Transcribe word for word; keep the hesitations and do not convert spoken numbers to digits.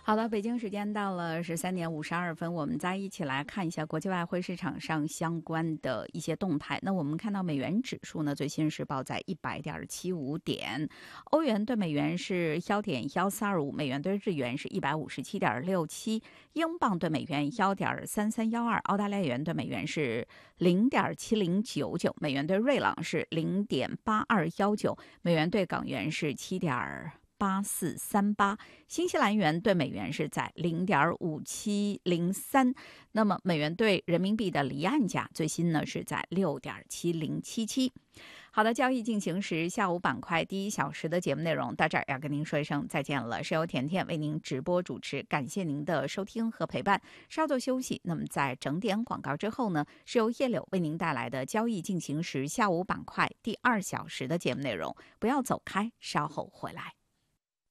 好的，北京时间到了十三点五十二分，我们再一起来看一下国际外汇市场上相关的一些动态。那我们看到美元指数呢，最新是报在一百点七五点，欧元对美元是幺点幺四二五，美元对日元是一百五十七点六七，英镑对美元幺点三三幺二，澳大利亚元对美元是零点七零九九，美元对瑞郎是零点八二幺九，美元对港元是七点八四三八，新西兰元对美元是在零点五七零三，那么美元对人民币的离岸价最新呢是在六点七零七七。好的，交易进行时，下午板块第一小时的节目内容到这儿要跟您说一声再见了，是由甜甜为您直播主持，感谢您的收听和陪伴，稍作休息。那么在整点广告之后呢，是由叶柳为您带来的交易进行时下午板块第二小时的节目内容，不要走开，稍后回来。